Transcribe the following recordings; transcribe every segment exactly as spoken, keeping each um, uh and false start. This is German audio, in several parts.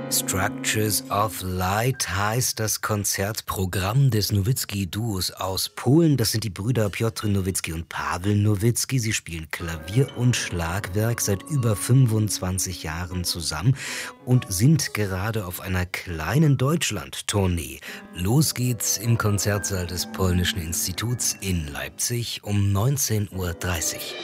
Structures of Light heißt das Konzertprogramm des Nowitzki-Duos aus Polen. Das sind die Brüder Piotr Nowitzki und Paweł Nowitzki. Sie spielen Klavier und Schlagwerk seit über fünfundzwanzig Jahren zusammen und sind gerade auf einer kleinen Deutschland-Tournee. Los geht's im Konzertsaal des Polnischen Instituts in Leipzig um neunzehn Uhr dreißig.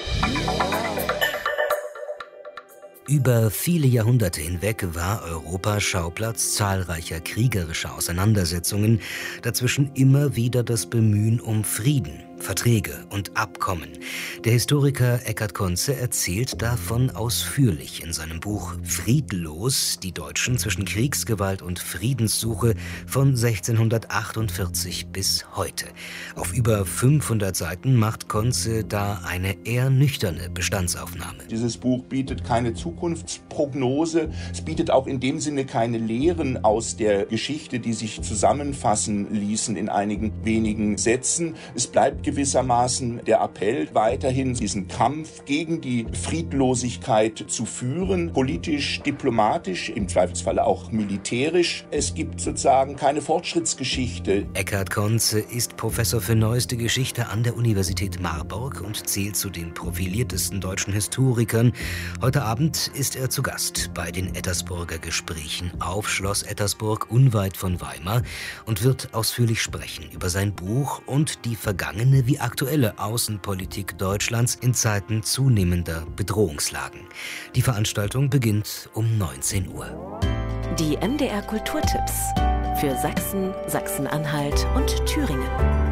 Über viele Jahrhunderte hinweg war Europa Schauplatz zahlreicher kriegerischer Auseinandersetzungen, dazwischen immer wieder das Bemühen um Frieden, Verträge und Abkommen. Der Historiker Eckhard Conze erzählt davon ausführlich in seinem Buch Friedlos, die Deutschen zwischen Kriegsgewalt und Friedenssuche von sechzehnhundertachtundvierzig bis heute. Auf über fünfhundert Seiten macht Conze da eine eher nüchterne Bestandsaufnahme. Dieses Buch bietet keine Zukunftsprognose, es bietet auch in dem Sinne keine Lehren aus der Geschichte, die sich zusammenfassen ließen in einigen wenigen Sätzen. Es bleibt gewissermaßen der Appell, weiterhin diesen Kampf gegen die Friedlosigkeit zu führen, politisch, diplomatisch, im Zweifelsfalle auch militärisch. Es gibt sozusagen keine Fortschrittsgeschichte. Eckhard Conze ist Professor für Neueste Geschichte an der Universität Marburg und zählt zu den profiliertesten deutschen Historikern. Heute Abend ist er zu Gast bei den Ettersburger Gesprächen auf Schloss Ettersburg unweit von Weimar und wird ausführlich sprechen über sein Buch und die vergangene wie aktuelle Außenpolitik Deutschlands in Zeiten zunehmender Bedrohungslagen. Die Veranstaltung beginnt um neunzehn Uhr. Die M D R Kulturtipps für Sachsen, Sachsen-Anhalt und Thüringen.